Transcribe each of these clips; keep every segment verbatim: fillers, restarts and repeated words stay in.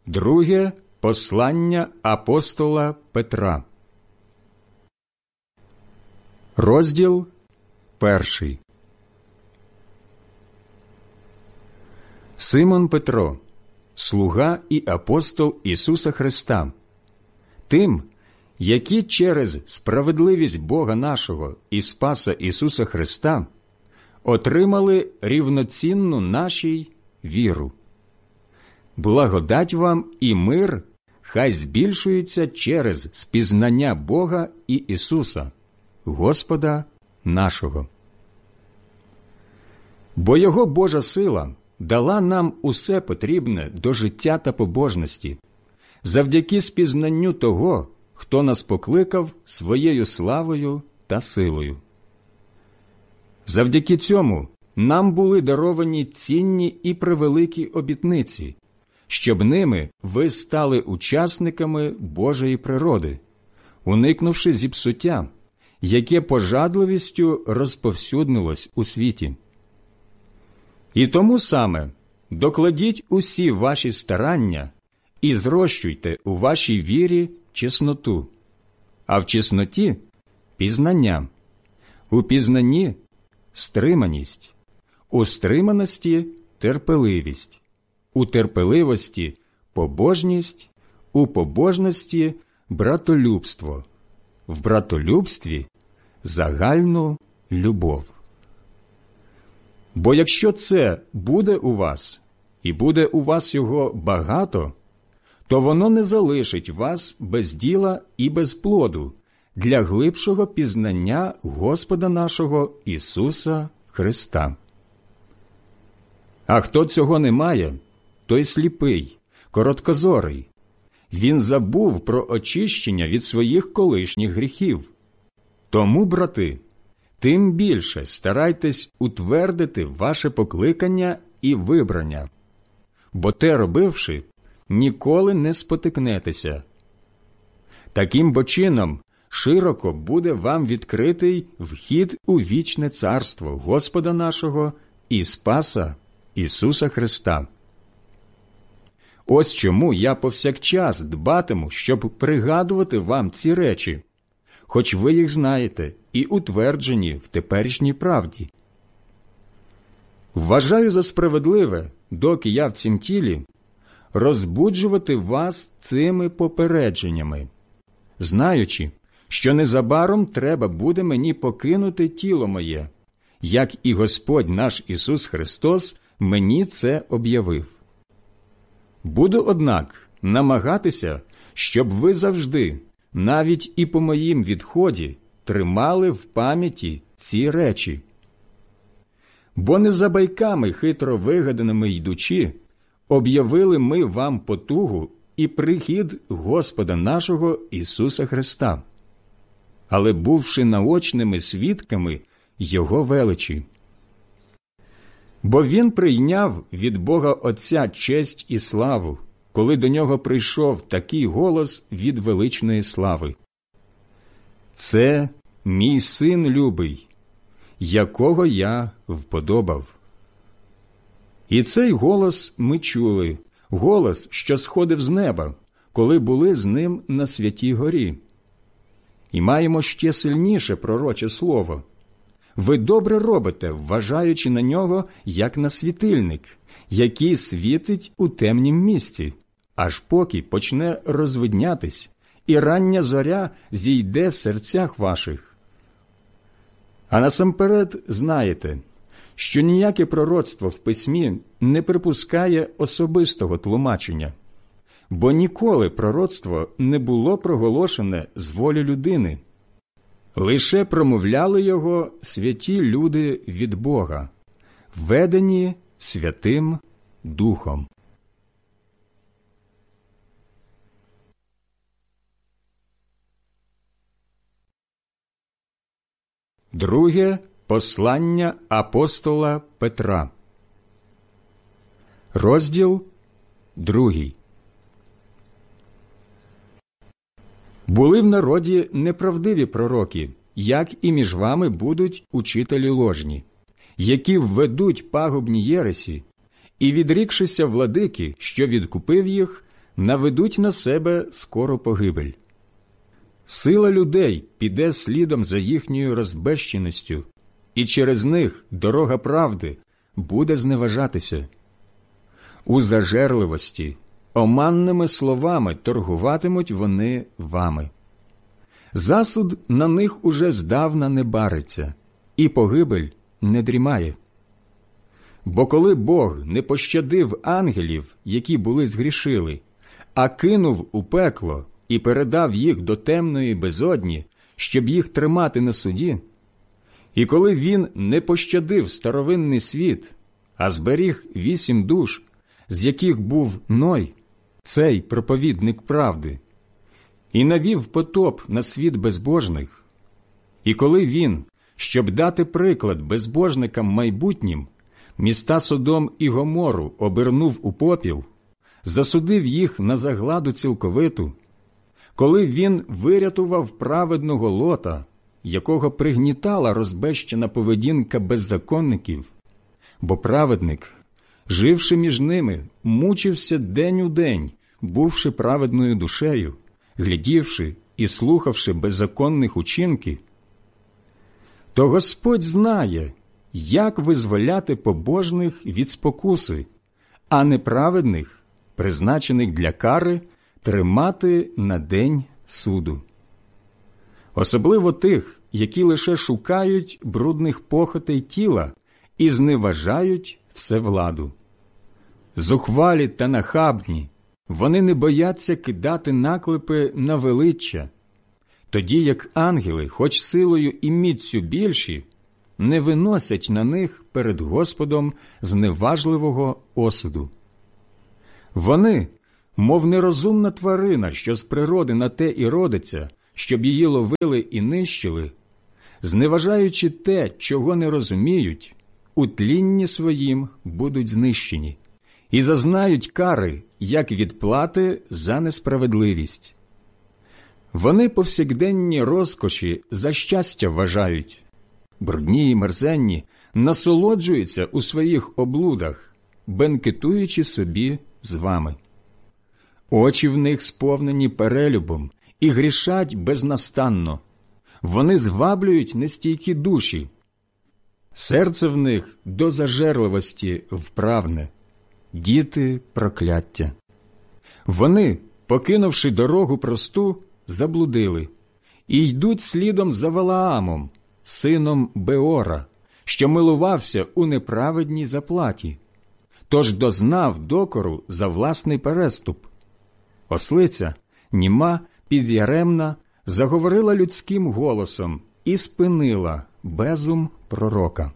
Друге послання апостола Петра. Розділ перший. Симон Петро, слуга і апостол Ісуса Христа, тим, які через справедливість Бога нашого і Спаса Ісуса Христа отримали рівноцінну нашій віру. Благодать вам і мир хай збільшується через спізнання Бога і Ісуса, Господа нашого. Бо Його Божа сила дала нам усе потрібне до життя та побожності, завдяки спізнанню того, хто нас покликав своєю славою та силою. Завдяки цьому нам були даровані цінні і превеликі обітниці, щоб ними ви стали учасниками Божої природи, уникнувши зіпсуття, яке пожадливістю розповсюднилось у світі. І тому саме докладіть усі ваші старання і зрощуйте у вашій вірі чесноту, а в чесноті – пізнання, у пізнанні – стриманість, у стриманості – терпеливість, у терпеливості – побожність, у побожності – братолюбство, в братолюбстві – загальну любов. Бо якщо це буде у вас, і буде у вас його багато, то воно не залишить вас без діла і без плоду для глибшого пізнання Господа нашого Ісуса Христа. А хто цього не має, той сліпий, короткозорий. Він забув про очищення від своїх колишніх гріхів. Тому, брати, тим більше старайтесь утвердити ваше покликання і вибрання, бо те робивши, ніколи не спотикнетеся. Таким бо чином широко буде вам відкритий вхід у вічне царство Господа нашого і Спаса Ісуса Христа. Ось чому я повсякчас дбатиму, щоб пригадувати вам ці речі, хоч ви їх знаєте і утверджені в теперішній правді. Вважаю за справедливе, доки я в цім тілі, розбуджувати вас цими попередженнями, знаючи, що незабаром треба буде мені покинути тіло моє, як і Господь наш Ісус Христос мені це об'явив. Буду, однак, намагатися, щоб ви завжди, навіть і по моїм відході, тримали в пам'яті ці речі. Бо не за байками хитро вигаданими йдучи, об'явили ми вам потугу і прихід Господа нашого Ісуса Христа, але бувши наочними свідками Його величі. Бо Він прийняв від Бога Отця честь і славу, коли до Нього прийшов такий голос від величної слави: «Це мій Син любий, якого я вподобав». І цей голос ми чули, голос, що сходив з неба, коли були з Ним на Святій горі. І маємо ще сильніше пророче слово. Ви добре робите, вважаючи на нього, як на світильник, який світить у темнім місці, аж поки почне розвиднятись, і рання зоря зійде в серцях ваших. А насамперед знаєте, що ніяке пророцтво в письмі не припускає особистого тлумачення, бо ніколи пророцтво не було проголошене з волі людини. Лише промовляли його святі люди від Бога, ведені Святим Духом. Друге послання апостола Петра. Розділ другий. Були в народі неправдиві пророки, як і між вами будуть учителі ложні, які введуть пагубні єресі, і, відрікшися владики, що відкупив їх, наведуть на себе скоро погибель. Сила людей піде слідом за їхньою розбещеністю, і через них дорога правди буде зневажатися. У зажерливості, оманними словами торгуватимуть вони вами. Засуд на них уже здавна не бариться, і погибель не дрімає. Бо коли Бог не пощадив ангелів, які були згрішили, а кинув у пекло і передав їх до темної безодні, щоб їх тримати на суді, і коли він не пощадив старовинний світ, а зберіг вісім душ, з яких був Ной, цей проповідник правди, і навів потоп на світ безбожних, і коли він, щоб дати приклад безбожникам майбутнім, міста Содом і Гомору обернув у попіл, засудив їх на загладу цілковиту, коли він вирятував праведного Лота, якого пригнітала розбещена поведінка беззаконників, бо праведник, живши між ними, мучився день у день, бувши праведною душею, глядівши і слухавши беззаконних учинків, то Господь знає, як визволяти побожних від спокуси, а неправедних, призначених для кари, тримати на день суду. Особливо тих, які лише шукають брудних похотей тіла і зневажають всевладу. Зухвалі та нахабні, вони не бояться кидати наклепи на величчя, тоді як ангели, хоч силою і міццю більші, не виносять на них перед Господом зневажливого осуду. Вони, мов нерозумна тварина, що з природи на те і родиться, щоб її ловили і нищили, зневажаючи те, чого не розуміють, у тлінні своїм будуть знищені і зазнають кари, як відплати за несправедливість. Вони повсякденні розкоші за щастя вважають, брудні й мерзенні насолоджуються у своїх облудах, бенкетуючи собі з вами. Очі в них сповнені перелюбом і грішать безнастанно. Вони зваблюють нестійкі душі. Серце в них до зажерливості вправне, діти прокляття. Вони, покинувши дорогу просту, заблудили і йдуть слідом за Валаамом, сином Беора, що милувався у неправедній заплаті, тож дознав докору за власний переступ. Ослиця, німа, підяремна, заговорила людським голосом і спинила безум пророка.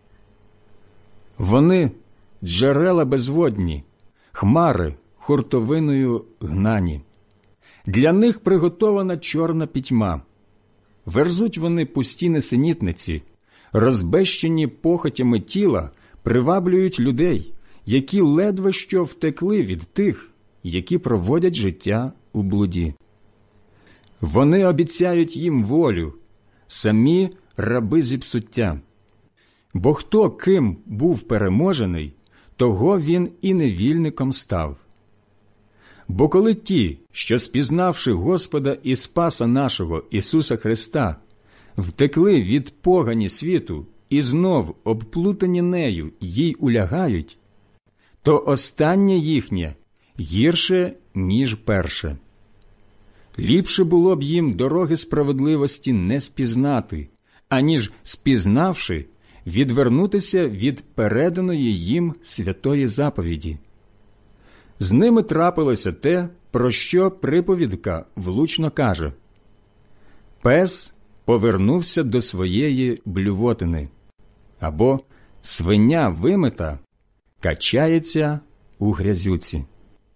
Вони – джерела безводні, хмари хуртовиною гнані. Для них приготована чорна пітьма. Верзуть вони пусті несенітниці, розбещені похотями тіла приваблюють людей, які ледве що втекли від тих, які проводять життя у блуді. Вони обіцяють їм волю, самі раби зіпсуття. Бо хто ким був переможений, того він і невільником став. Бо коли ті, що спізнавши Господа і Спаса нашого Ісуса Христа, втекли від погані світу і знов обплутані нею їй улягають, то останнє їхнє гірше, ніж перше. Ліпше було б їм дороги справедливості не спізнати, аніж, спізнавши, відвернутися від переданої їм святої заповіді. З ними трапилося те, про що приповідка влучно каже: «Пес повернувся до своєї блювотини», або «свиня вимита качається у грязюці».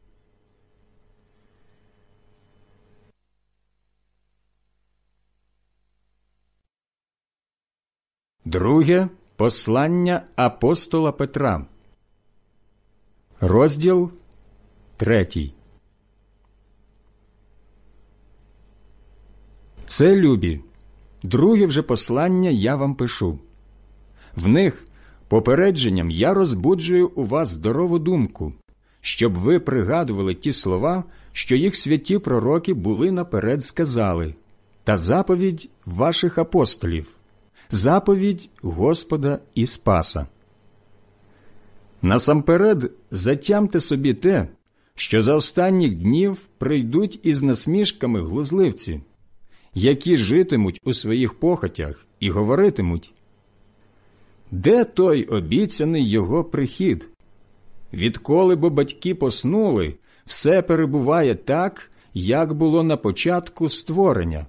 Друге послання апостола Петра, розділ третій. Це, любі, друге вже послання я вам пишу. В них попередженням я розбуджую у вас здорову думку, щоб ви пригадували ті слова, що їх святі пророки були наперед сказали, та заповідь ваших апостолів, заповідь Господа і Спаса. Насамперед затямте собі те, що за останніх днів прийдуть із насмішками глузливці, які житимуть у своїх похотях і говоритимуть: де той обіцяний його прихід? Відколи бо батьки поснули, все перебуває так, як було на початку створення.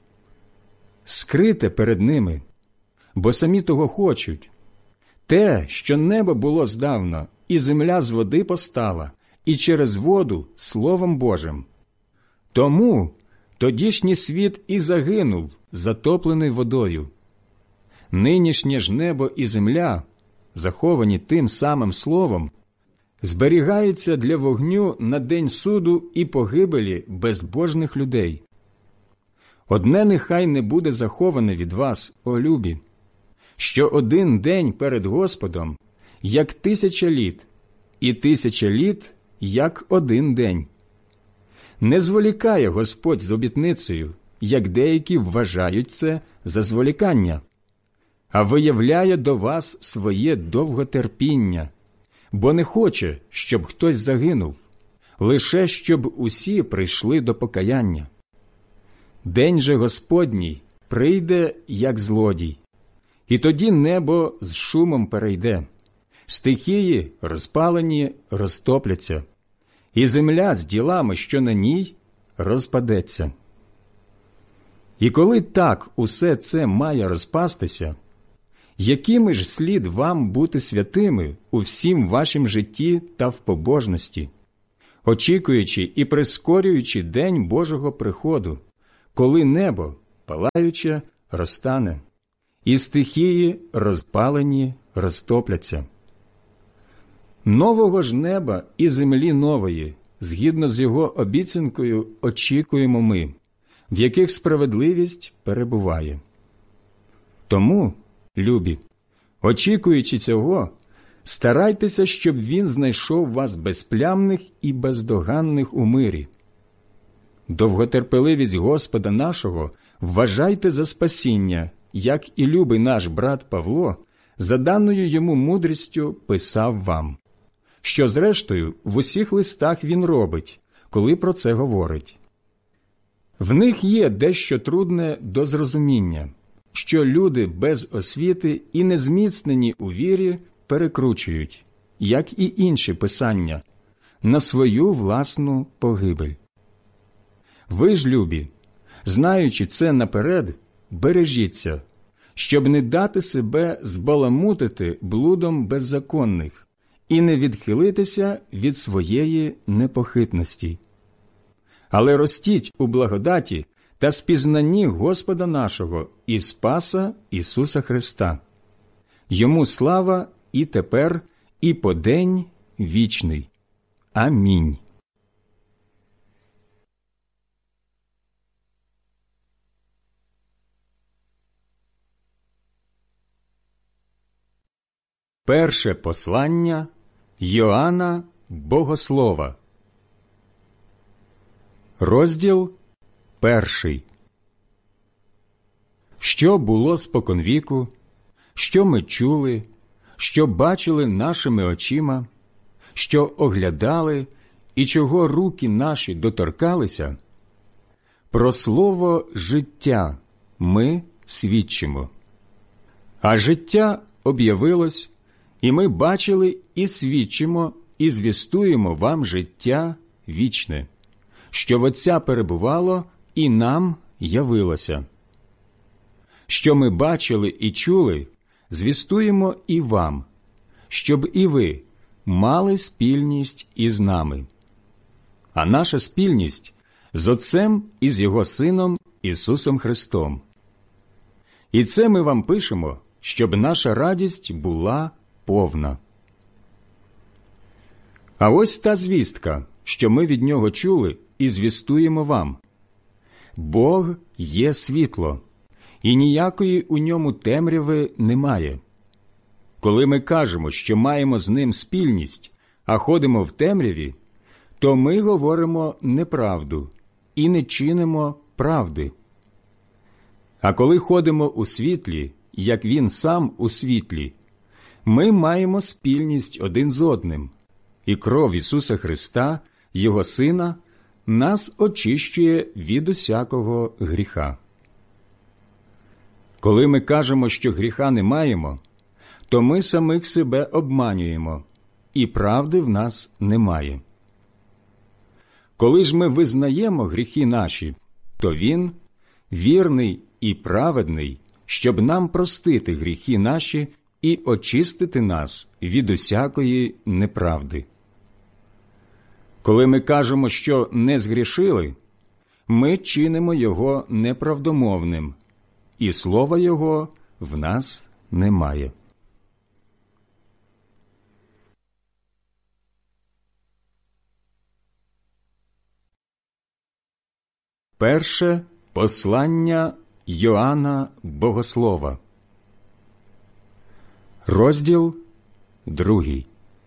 Скрите перед ними, бо самі того хочуть. Те, що небо було здавна, і земля з води постала, і через воду Словом Божим. Тому тодішній світ і загинув, затоплений водою. Нинішнє ж небо і земля, заховані тим самим Словом, зберігаються для вогню на день суду і погибелі безбожних людей. Одне нехай не буде заховане від вас, о любі, що один день перед Господом, як тисяча літ, і тисяча літ, як один день. Не зволікає Господь з обітницею, як деякі вважають це за зволікання, а виявляє до вас своє довготерпіння, бо не хоче, щоб хтось загинув, лише щоб усі прийшли до покаяння. День же Господній прийде, як злодій, і тоді небо з шумом перейде, стихії розпалені розтопляться, і земля з ділами, що на ній, розпадеться. І коли так усе це має розпастися, якими ж слід вам бути святими у всім вашім житті та в побожності, очікуючи і прискорюючи день Божого приходу, коли небо, палаюче, розтане, і стихії, розпалені, розтопляться. Нового ж неба і землі нової, згідно з його обіцянкою, очікуємо ми, в яких справедливість перебуває. Тому, любі, очікуючи цього, старайтеся, щоб він знайшов вас безплямних і бездоганних у мирі. Довготерпеливість Господа нашого вважайте за спасіння, як і любий наш брат Павло, за даною йому мудрістю писав вам, що, зрештою, в усіх листах він робить, коли про це говорить. В них є дещо трудне до зрозуміння, що люди без освіти і незміцнені у вірі перекручують, як і інші писання, на свою власну погибель. Ви ж, любі, знаючи це наперед, бережіться, щоб не дати себе збаламутити блудом беззаконних і не відхилитися від своєї непохитності. Але ростіть у благодаті та спізнанні Господа нашого і Спаса Ісуса Христа. Йому слава і тепер, і по день вічний. Амінь. Перше послання Йоанна Богослова. Розділ перший. Що було споконвіку, що ми чули, що бачили нашими очима, що оглядали і чого руки наші доторкалися, про слово життя ми свідчимо. А життя об'явилось, і ми бачили і свідчимо, і звістуємо вам життя вічне, що в Отця перебувало і нам явилося. Що ми бачили і чули, звістуємо і вам, щоб і ви мали спільність із нами. А наша спільність з Отцем і з Його Сином Ісусом Христом. І це ми вам пишемо, щоб наша радість була повна. А ось та звістка, що ми від Нього чули і звістуємо вам. Бог є світло, і ніякої у ньому темряви немає. Коли ми кажемо, що маємо з Ним спільність, а ходимо в темряві, то ми говоримо неправду і не чинимо правди. А коли ходимо у світлі, як Він сам у світлі, ми маємо спільність один з одним, і кров Ісуса Христа, Його Сина, нас очищує від усякого гріха. Коли ми кажемо, що гріха не маємо, то ми самих себе обманюємо, і правди в нас немає. Коли ж ми визнаємо гріхи наші, то Він вірний і праведний, щоб нам простити гріхи наші і очистити нас від усякої неправди. Коли ми кажемо, що не згрішили, ми чинимо Його неправдомовним, і слова Його в нас немає. Перше послання Йоанна Богослова, розділ другий.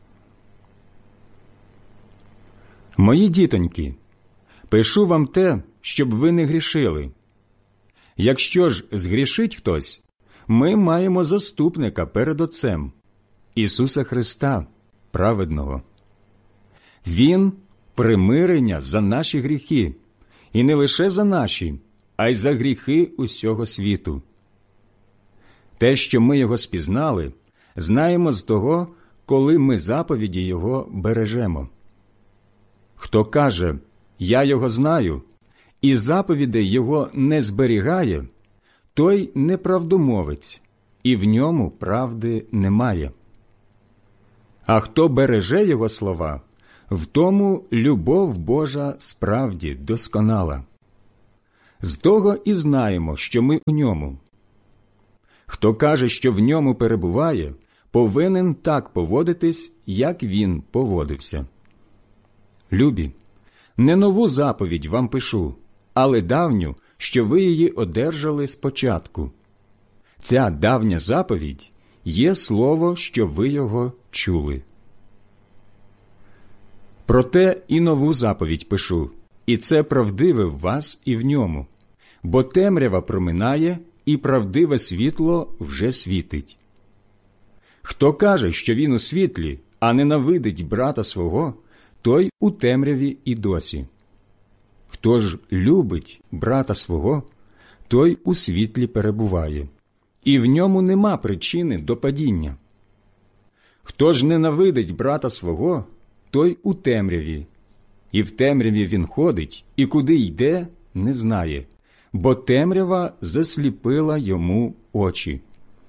Мої дітоньки, пишу вам те, щоб ви не грішили. Якщо ж згрішить хтось, ми маємо заступника перед Отцем, Ісуса Христа, праведного. Він – примирення за наші гріхи, і не лише за наші, а й за гріхи усього світу. Те, що ми Його спізнали, знаємо з того, коли ми заповіді Його бережемо. Хто каже «Я Його знаю» і заповідей Його не зберігає, той неправдомовець, і в ньому правди немає. А хто береже Його слова, в тому любов Божа справді досконала. З того і знаємо, що ми у ньому. Хто каже, що в ньому перебуває, повинен так поводитись, як він поводився. Любі, не нову заповідь вам пишу, але давню, що ви її одержали спочатку. Ця давня заповідь є слово, що ви його чули. Проте і нову заповідь пишу, і це правдиве в вас і в ньому, бо темрява проминає, і правдиве світло вже світить. Хто каже, що він у світлі, а ненавидить брата свого, той у темряві і досі. Хто ж любить брата свого, той у світлі перебуває, і в ньому нема причини до падіння. Хто ж ненавидить брата свого, той у темряві, і в темряві він ходить, і куди йде, не знає, бо темрява засліпила йому очі.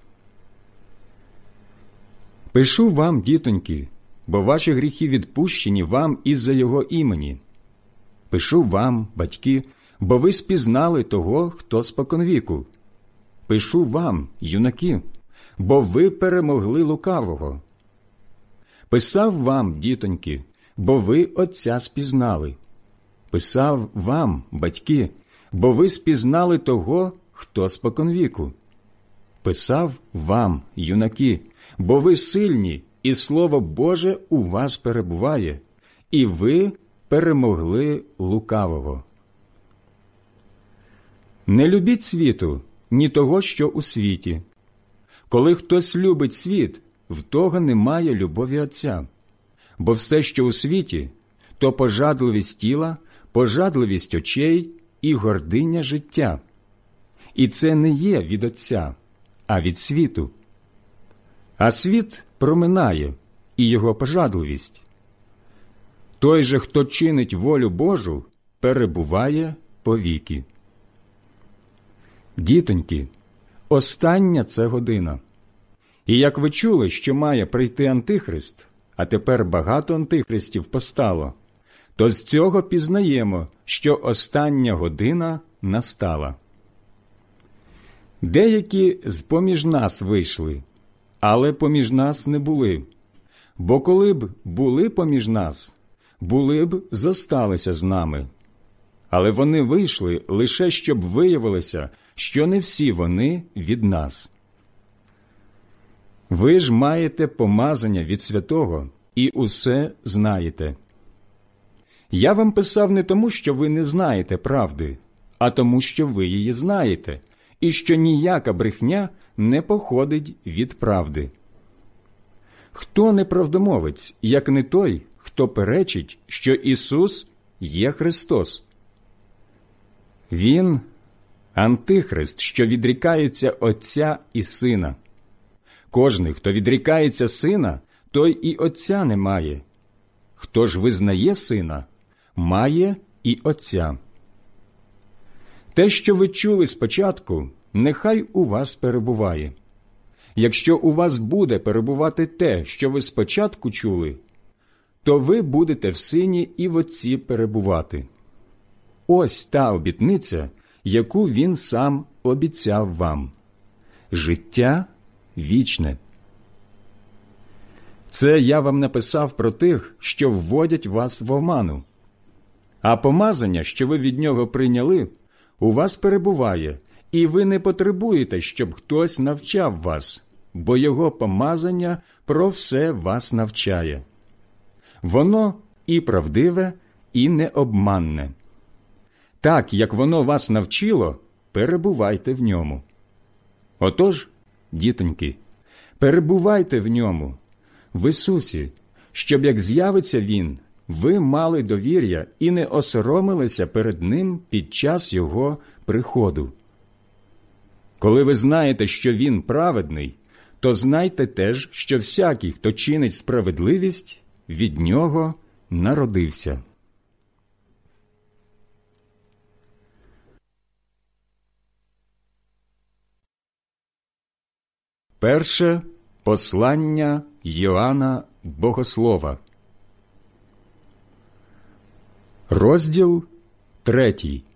Пишу вам, дітоньки, бо ваші гріхи відпущені вам із-за його імені. Пишу вам, батьки, бо ви спізнали того, хто споконвіку. Пишу вам, юнаки, бо ви перемогли лукавого. Писав вам, дітоньки, бо ви Отця спізнали. Писав вам, батьки, бо ви спізнали того, хто споконвіку. Писав вам, юнаки, бо ви сильні, і Слово Боже у вас перебуває, і ви перемогли лукавого. Не любіть світу, ні того, що у світі. Коли хтось любить світ, в того немає любові Отця. Бо все, що у світі, то пожадливість тіла, пожадливість очей і гординя життя. І це не є від Отця, а від світу. А світ проминає, і його пожадливість. Той же, хто чинить волю Божу, перебуває повіки. Дітоньки, остання це година. І як ви чули, що має прийти Антихрист, а тепер багато антихристів постало, то з цього пізнаємо, що остання година настала. Деякі з-поміж нас вийшли, але поміж нас не були. Бо коли б були поміж нас, були б зосталися з нами. Але вони вийшли лише, щоб виявилося, що не всі вони від нас. Ви ж маєте помазання від Святого і усе знаєте. Я вам писав не тому, що ви не знаєте правди, а тому, що ви її знаєте, і що ніяка брехня не походить від правди. Хто неправдомовець, як не той, хто перечить, що Ісус є Христос? Він – антихрист, що відрікається Отця і Сина. Кожний, хто відрікається Сина, той і Отця не має. Хто ж визнає Сина, має і Отця. Те, що ви чули спочатку, нехай у вас перебуває. Якщо у вас буде перебувати те, що ви спочатку чули, то ви будете в Сині і в Отці перебувати. Ось та обітниця, яку Він сам обіцяв вам – життя вічне. Це я вам написав про тих, що вводять вас в оману. А помазання, що ви від Нього прийняли, у вас перебуває, і ви не потребуєте, щоб хтось навчав вас, бо Його помазання про все вас навчає. Воно і правдиве, і необманне. Так, як воно вас навчило, перебувайте в ньому. Отож, дітоньки, перебувайте в ньому, в Ісусі, щоб як з'явиться Він, ви мали довір'я і не осоромилися перед Ним під час Його приходу. Коли ви знаєте, що Він праведний, то знайте теж, що всякий, хто чинить справедливість, від Нього народився. Перше послання Йоанна Богослова. Розділ третій.